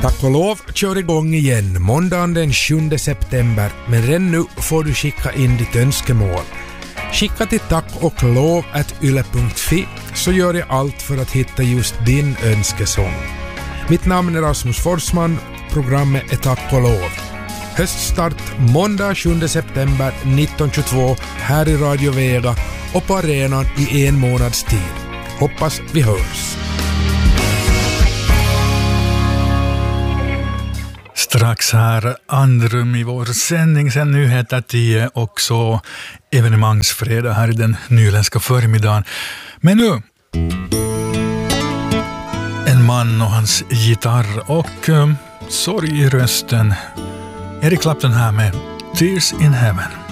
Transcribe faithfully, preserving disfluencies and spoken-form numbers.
Tack och lov kör igång igen måndagen den sjunde september, men redan nu får du skicka in ditt önskemål. Skicka till tack och lov at yle punkt fi så gör jag allt för att hitta just din önskesång. Mitt namn är Rasmus Forsman, programmet är Tack och lov. Höststart måndag sjunde september nitton tjugotvå här i Radio Vega och på arenan i en månads tid. Hoppas vi hörs. Strax här andrum i vår sändning, sen nyheter tio och så evenemangsfredag här i den nyländska förmiddagen. Men nu en man och hans gitarr och um, sorg i rösten. Eric Clapton här med Tears in Heaven.